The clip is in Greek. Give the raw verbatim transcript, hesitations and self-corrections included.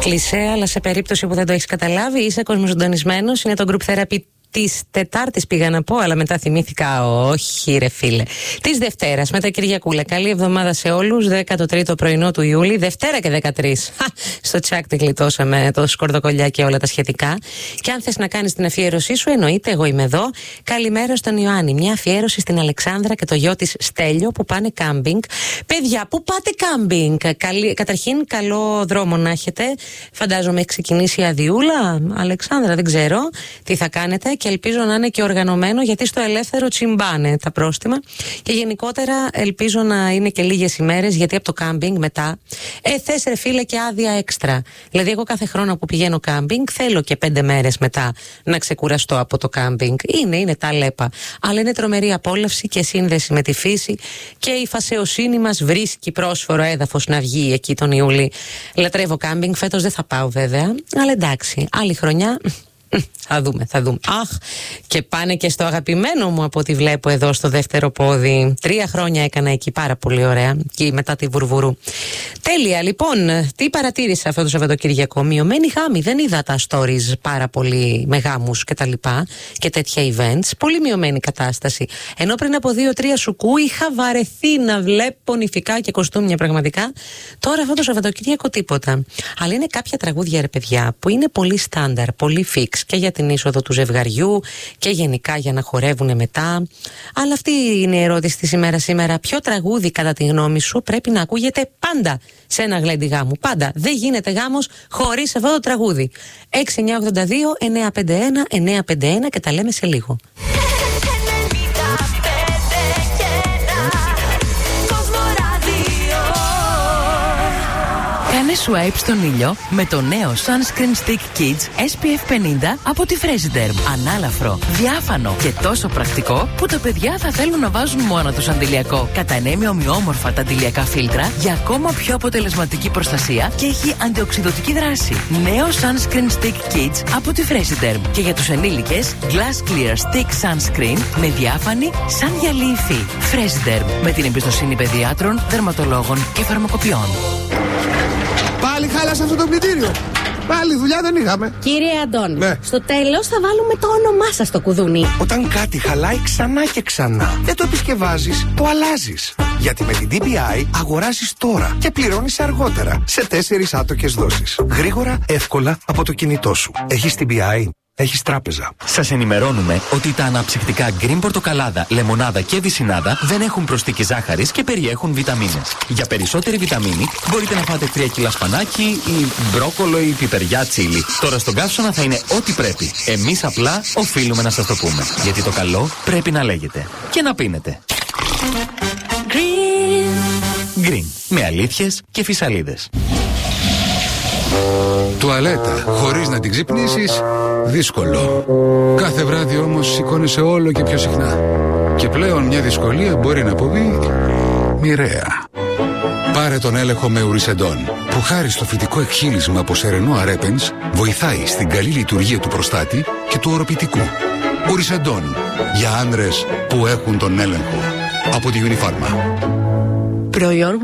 Κλισέ, αλλά σε περίπτωση που δεν το έχεις καταλάβει, είσαι κοσμοσυντονισμένος. Είναι το group therapy της Τετάρτης πήγα να πω, αλλά μετά θυμήθηκα, όχι ρε φίλε. Της Δευτέρας, με τα Κυριακούλα. Καλή εβδομάδα σε όλους. δέκατο τρίτο πρωινό του Ιούλη, Δευτέρα και δεκατρείς. Στο τσάκ τη γλιτώσαμε το σκορδοκολιά και όλα τα σχετικά. Και αν θες να κάνεις την αφιέρωσή σου, εννοείται, εγώ είμαι εδώ. Καλημέρα στον Ιωάννη. Μια αφιέρωση στην Αλεξάνδρα και το γιο της Στέλιο που πάνε κάμπινγκ. Παιδιά, πού πάτε κάμπινγκ? Καλή... Καταρχήν, καλό δρόμο να έχετε. Φαντάζομαι έχει ξεκινήσει η αδειούλα. Αλεξάνδρα, δεν ξέρω τι θα κάνετε. Και ελπίζω να είναι και οργανωμένο, γιατί στο ελεύθερο τσιμπάνε τα πρόστιμα. Και γενικότερα ελπίζω να είναι και λίγες ημέρες, γιατί από το κάμπινγκ μετά ε, θες ρε φίλε και άδεια έξτρα. Δηλαδή, εγώ κάθε χρόνο που πηγαίνω κάμπινγκ θέλω και πέντε μέρες μετά να ξεκουραστώ από το κάμπινγκ. Είναι, είναι τα λέπα. Αλλά είναι τρομερή απόλαυση και σύνδεση με τη φύση. Και η φασαιοσύνη μας βρίσκει πρόσφορο έδαφος να βγει εκεί τον Ιούλη. Λατρεύω κάμπινγκ. Φέτος δεν θα πάω βέβαια. Αλλά εντάξει, άλλη χρονιά. Θα δούμε, θα δούμε. Αχ, και πάνε και στο αγαπημένο μου από ό,τι βλέπω εδώ στο δεύτερο πόδι. Τρία χρόνια έκανα εκεί, πάρα πολύ ωραία. Και μετά τη Βουρβουρού. Τέλεια, λοιπόν, τι παρατήρησα αυτό το Σαββατοκύριακο? Μειωμένη γάμη. Δεν είδα τα stories πάρα πολύ με γάμους και τα λοιπά και τέτοια events. Πολύ μειωμένη κατάσταση. Ενώ πριν από δύο-τρία σουκού είχα βαρεθεί να βλέπω νηφικά και κοστούμια πραγματικά. Τώρα αυτό το Σαββατοκύριακο τίποτα. Αλλά είναι κάποια τραγούδια, ρε παιδιά, που είναι πολύ στάνταρ, πολύ fix. Και για την είσοδο του ζευγαριού και γενικά για να χορεύουν μετά. Αλλά αυτή είναι η ερώτηση της ημέρας σήμερα. Ποιο τραγούδι, κατά τη γνώμη σου, πρέπει να ακούγεται πάντα σε ένα γλέντι γάμου? Πάντα. Δεν γίνεται γάμος χωρίς αυτό το τραγούδι. έξι εννιά οκτώ δύο εννιά πέντε ένα εννιά πέντε ένα και τα λέμε σε λίγο. Κάνε swipe στον ήλιο με το νέο Sunscreen Stick Kids ες πι εφ πενήντα από τη Fresiderm. Ανάλαφρο, διάφανο και τόσο πρακτικό που τα παιδιά θα θέλουν να βάζουν μόνο τους αντιλιακό. Κατανέμει ομοιόμορφα τα αντιλιακά φίλτρα για ακόμα πιο αποτελεσματική προστασία και έχει αντιοξυδωτική δράση. Νέο Sunscreen Stick Kids από τη Fresiderm. Και για τους ενήλικες, Glass Clear Stick Sunscreen με διάφανη σαν γυαλί υφή. Fresiderm, με την εμπιστοσύνη παιδιάτρων, δερματολόγων και φαρμακοποιών. Πάλι χάλασε αυτό το πλυντήριο. Πάλι δουλειά δεν είχαμε. Κύριε Αντών, ναι. Στο τέλος θα βάλουμε το όνομά σας στο κουδούνι. Όταν κάτι χαλάει ξανά και ξανά, δεν το επισκευάζεις, το αλλάζεις. Γιατί με την ντι πι άι αγοράζεις τώρα και πληρώνεις αργότερα σε τέσσερις άτοκες δόσεις. Γρήγορα, εύκολα από το κινητό σου. Έχεις ντι πι άι. Έχεις τράπεζα. Σας ενημερώνουμε ότι τα αναψυκτικά γκριν πορτοκαλάδα, λεμονάδα και βυσσινάδα δεν έχουν προσθήκη ζάχαρης και περιέχουν βιταμίνες. Για περισσότερη βιταμίνη μπορείτε να φάτε τρία κιλά σπανάκι ή μπρόκολο ή πιπεριά τσίλι. Τώρα στον καύσωνα θα είναι ό,τι πρέπει. Εμείς απλά οφείλουμε να σας το πούμε. Γιατί το καλό πρέπει να λέγεται και να πίνετε. Green. Green. Με αλήθειες και φυσαλίδες. Τουαλέτα χωρίς να την ξυπνήσεις, δύσκολο. Κάθε βράδυ όμως σηκώνεσαι όλο και πιο συχνά. Και πλέον μια δυσκολία μπορεί να αποβεί μοιραία. Πάρε τον έλεγχο με Ουρισεντόν, που χάρη στο φυτικό εκχύλισμα από σερενό αρέπενς βοηθάει στην καλή λειτουργία του προστάτη και του οροπητικού. Ουρισεντόν, για άνδρες που έχουν τον έλεγχο. Από τη Unifarma. Προϊόν